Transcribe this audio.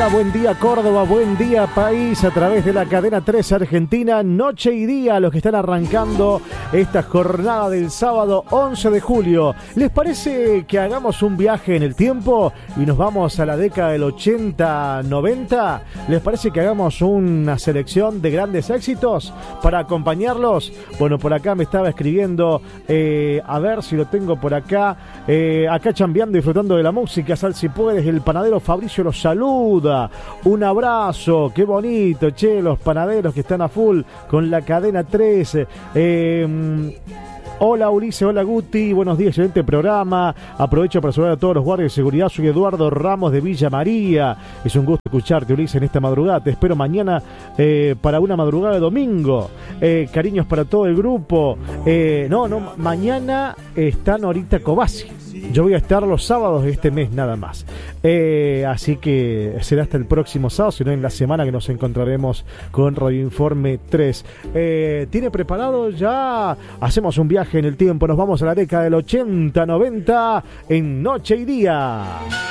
buen día Córdoba, buen día país, a través de la cadena 3 Argentina, noche y día, los que están arrancando esta jornada del sábado 11 de julio. ¿Les parece que hagamos un viaje en el tiempo y nos vamos a la década del 80-90? ¿Les parece que hagamos una selección de grandes éxitos para acompañarlos? Bueno, por acá me estaba escribiendo, a ver si lo tengo por acá, acá chambeando y disfrutando de la música, Sal si puedes, el panadero Fabricio los saluda, un abrazo, qué bonito, che, los panaderos que están a full con la cadena 13. Hola Ulises, hola Guti, buenos días, excelente programa. Aprovecho para saludar a todos los guardias de seguridad. Soy Eduardo Ramos de Villa María. Es un gusto escucharte, Ulises, en esta madrugada. Te espero mañana para una madrugada de domingo. Cariños para todo el grupo. Mañana está Norita Cobasi. Yo voy a estar los sábados de este mes nada más. Así que será hasta el próximo sábado, sino en la semana que nos encontraremos con Radio Informe 3. ¿Tiene preparado ya? Hacemos un viaje en el tiempo. Nos vamos a la década del 80-90 en Noche y Día.